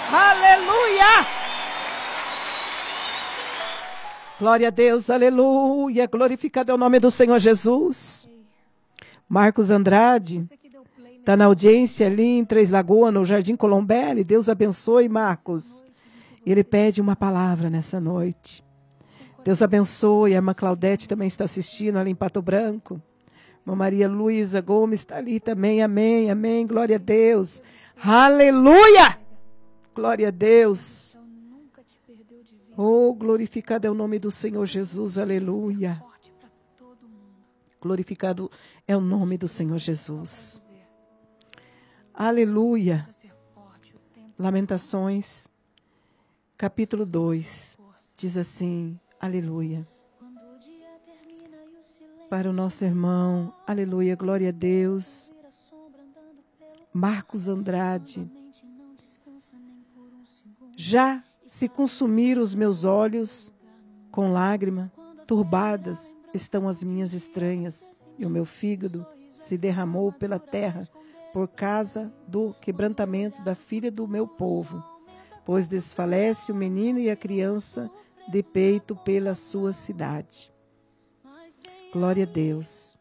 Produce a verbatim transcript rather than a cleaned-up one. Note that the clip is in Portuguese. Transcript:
Aleluia! Glória a Deus, aleluia. Glorificado é o nome do Senhor Jesus. Marcos Andrade está na audiência ali em Três Lagoas, no Jardim Colombelli. Deus abençoe, Marcos. Ele pede uma palavra nessa noite. Deus abençoe. A irmã Claudete também está assistindo ali em Pato Branco. A Maria Luísa Gomes está ali também. Amém, amém. Glória a Deus. Aleluia! Glória a Deus. Oh, glorificado é o nome do Senhor Jesus. Aleluia. Glorificado é o nome do Senhor Jesus. Aleluia. Lamentações, capítulo dois. Diz assim, aleluia. Para o nosso irmão, aleluia, glória a Deus. Marcos Andrade. Já se consumiram os meus olhos com lágrima, turbadas estão as minhas estranhas, e o meu fígado se derramou pela terra por causa do quebrantamento da filha do meu povo, pois desfalece o menino e a criança de peito pela sua cidade. Glória a Deus.